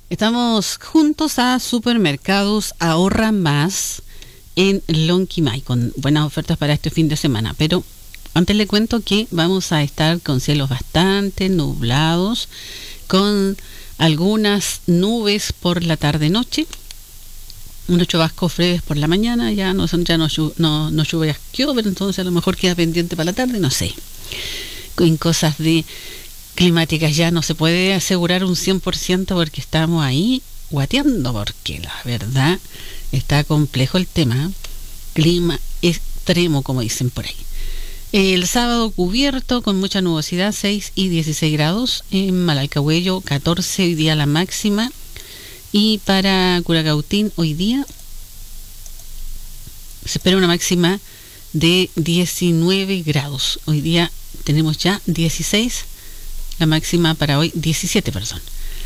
Estamos juntos a Supermercados Ahorra Más en Lonquimay con buenas ofertas para este fin de semana. Pero antes le cuento que vamos a estar con cielos bastante nublados, con algunas nubes por la tarde-noche, unos chubascos breves por la mañana, ya no chubasqueó, pero entonces a lo mejor queda pendiente para la tarde, no sé. En cosas de climáticas ya no se puede asegurar un 100% porque estamos ahí guateando, porque la verdad está complejo el tema. Clima extremo, como dicen por ahí. El sábado cubierto con mucha nubosidad, 6 y 16 grados. En Malalcahuello 14 hoy día la máxima. Y para Curacautín hoy día se espera una máxima de 19 grados. Hoy día tenemos ya 16, la máxima para hoy 17, perdón.